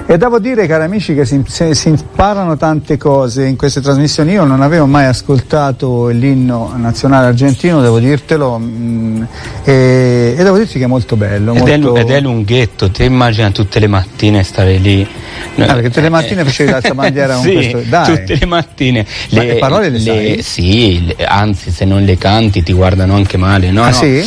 E devo dire, cari amici, che si imparano tante cose in queste trasmissioni. Io non avevo mai ascoltato l'inno nazionale argentino, devo dirtelo, e devo dirti che è molto bello. Ed è lunghetto, ti immagina tutte le mattine stare lì. Perché tutte le mattine facevi l'altra bandiera con sì, questo. Dai. Tutte le mattine. Le parole le sai? Sì, anzi, se non le canti ti guardano anche male, no? Sì?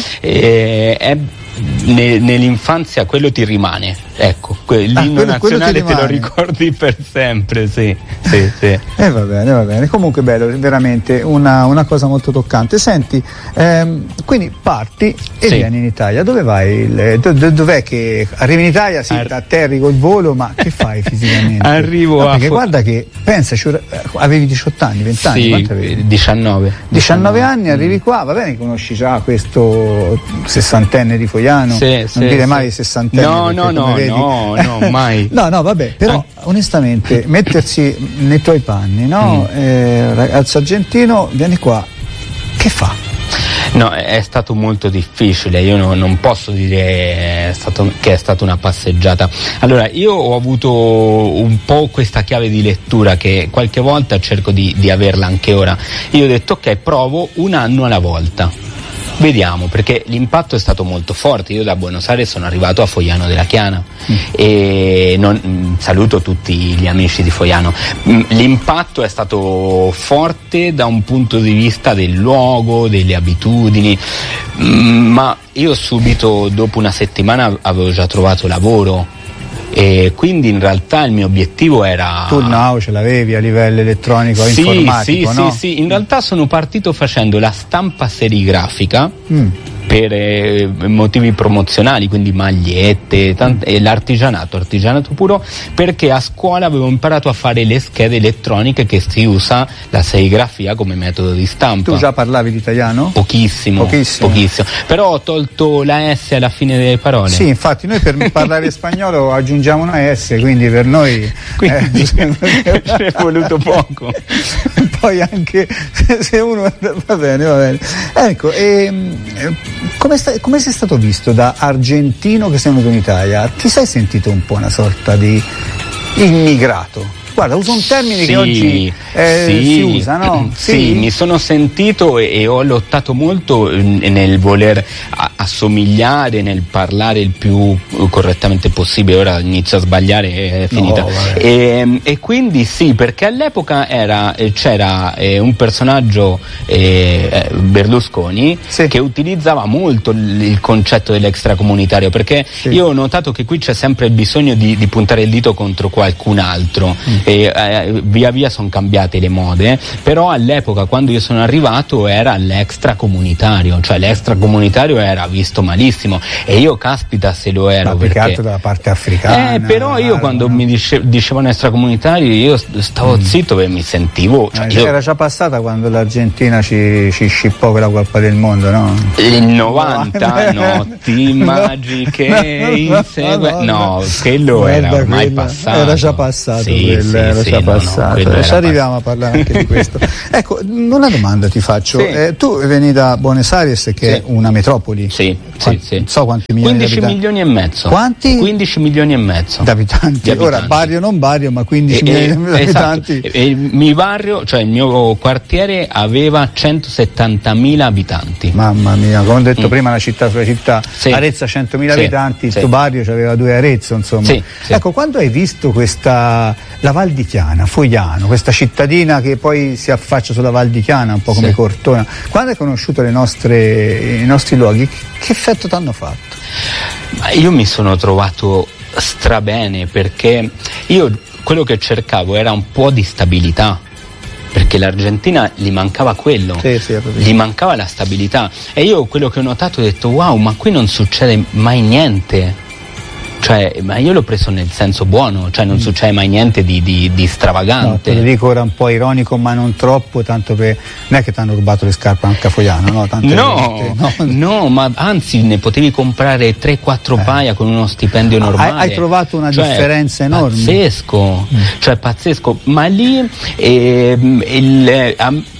Nell'infanzia quello ti rimane, ecco, l'inno nazionale te lo ricordi per sempre, sì. Va bene, comunque bello, veramente una cosa molto toccante. Senti, quindi parti e vieni in Italia, dove vai? Dov'è che arrivi in Italia? Sì, atterri col volo, ma che fai fisicamente? Arrivo perché guarda che, pensa, avevi 18 anni, 20 anni? Sì, quanto avevi? 19 anni, arrivi qua, va bene, conosci già questo sessantenne di Fogliano. Non dire mai i sessantenne. No, mai. No, vabbè, però onestamente mettersi nei tuoi panni, no? Ragazzo argentino, vieni qua, che fa? No, è stato molto difficile, io non posso dire che è stata una passeggiata. Allora, io ho avuto un po' questa chiave di lettura che qualche volta cerco di averla anche ora. Io ho detto ok, provo un anno alla volta. Vediamo, perché l'impatto è stato molto forte. Io da Buenos Aires sono arrivato a Fogliano della Chiana e saluto tutti gli amici di Fogliano. L'impatto è stato forte da un punto di vista del luogo, delle abitudini, ma io subito dopo una settimana avevo già trovato lavoro. E quindi in realtà il mio obiettivo era... Tu il know ce l'avevi a livello elettronico, informatico, no? Sì, in realtà sono partito facendo la stampa serigrafica per motivi promozionali, quindi magliette, e l'artigianato puro, perché a scuola avevo imparato a fare le schede elettroniche che si usa la serigrafia come metodo di stampa. Tu già parlavi l'italiano? Pochissimo. Però ho tolto la S alla fine delle parole. Sì, infatti noi per parlare spagnolo aggiungiamo una S, quindi per noi ci è voluto poco. Poi anche se uno va bene. Ecco, come sei stato visto da argentino che sei venuto in Italia? Ti sei sentito un po' una sorta di immigrato? Guarda, uso un termine che oggi si usa, no? Sì, mi sono sentito e ho lottato molto nel voler assomigliare, nel parlare il più correttamente possibile. Ora inizio a sbagliare, è finita. E quindi sì, perché all'epoca c'era un personaggio, Berlusconi, che utilizzava molto il concetto dell'extracomunitario, perché io ho notato che qui c'è sempre il bisogno di puntare il dito contro qualcun altro. Via via sono cambiate le mode, però all'epoca quando io sono arrivato era l'extracomunitario, cioè l'extracomunitario era visto malissimo e io caspita se lo ero, perché altro dalla parte africana. Però io quando mi dicevano extracomunitario io stavo zitto perché mi sentivo, era già passata quando l'Argentina ci scippò quella Coppa del Mondo, no? Il 90 notti magiche insegue. No, quello era ormai passato. Era già passato, era già passato. Ci arriviamo a parlare anche di questo. Ecco, una domanda ti faccio. Tu vieni da Buenos Aires, che è una metropoli. Sì. So quanti milioni 15 di abitanti. milioni e mezzo. Quanti? 15 milioni e mezzo di abitanti. Ora, barrio non barrio, ma 15 milioni di abitanti. E il mio barrio, cioè il mio quartiere, aveva 170.000 abitanti. Mamma mia, come ho detto prima, una città sulla città. Arezzo 100.000 abitanti, il tuo barrio aveva 2 Arezzo, insomma. Ecco, quando hai visto la Val di Chiana, Fogliano, questa cittadina che poi si affaccia sulla Val di Chiana, un po' come Cortona, quando hai conosciuto i nostri luoghi, che effetto ti hanno fatto? Io mi sono trovato strabene, perché io quello che cercavo era un po' di stabilità, perché l'Argentina gli mancava quello, gli mancava la stabilità, e io quello che ho notato ho detto wow, ma qui non succede mai niente. Cioè, ma io l'ho preso nel senso buono, cioè non succede mai niente di stravagante. No, te lo dico ora un po' ironico, ma non troppo, tanto non è che ti hanno rubato le scarpe anche a Fogliano, no? No, ma anzi ne potevi comprare 3-4 paia con uno stipendio normale. Hai trovato una differenza enorme. Pazzesco, cioè pazzesco, ma lì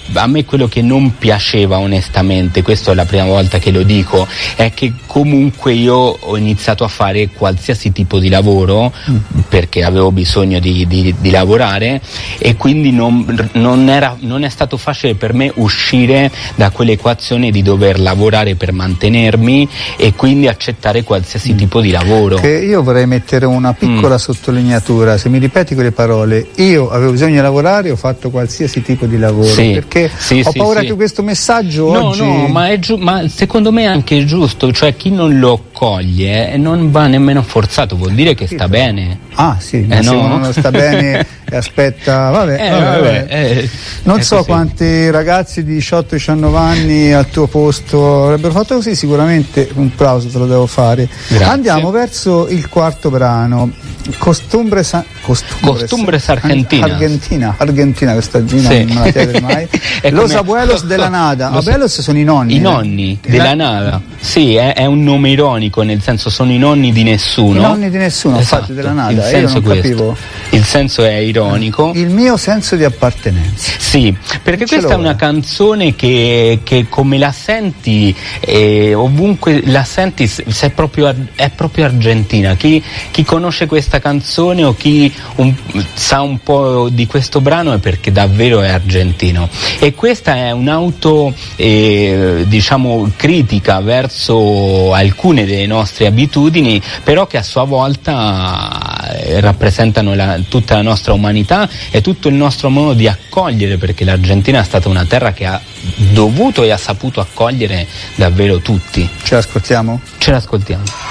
a me quello che non piaceva onestamente, questa è la prima volta che lo dico, è che comunque io ho iniziato a fare qualsiasi tipo di lavoro perché avevo bisogno di lavorare, e quindi non è stato facile per me uscire da quell'equazione di dover lavorare per mantenermi e quindi accettare qualsiasi tipo di lavoro. Che io vorrei mettere una piccola sottolineatura, se mi ripeti quelle parole: io avevo bisogno di lavorare, ho fatto qualsiasi tipo di lavoro, perché ho paura che questo messaggio oggi... No, ma secondo me è anche giusto, cioè chi non lo coglie non va nemmeno forzato, vuol dire che sta bene. Ah sì, ma se uno non sta bene e aspetta, vabbè. Non so quanti ragazzi di 18-19 anni al tuo posto avrebbero fatto così, sicuramente un plauso te lo devo fare. Grazie. Andiamo verso il quarto brano, Costumbres Argentina, questa gina non me la chiede mai. Los abuelos de la nada. Abuelos sono i nonni. I nonni della nada. Sì, è un nome ironico, nel senso sono i nonni di nessuno. I nonni di nessuno, esatto, infatti, della nada. Il senso io non capivo. Il senso è ironico. Il mio senso di appartenenza. Sì, perché questa è una canzone che come la senti, ovunque la senti, è proprio argentina. Chi conosce questa canzone o chi sa un po' di questo brano è perché davvero è argentino. E questa è un'auto diciamo critica verso alcune delle nostre abitudini, però che a sua volta rappresentano tutta la nostra umanità e tutto il nostro modo di accogliere, perché l'Argentina è stata una terra che ha dovuto e ha saputo accogliere davvero tutti. Ce l'ascoltiamo? Ce l'ascoltiamo.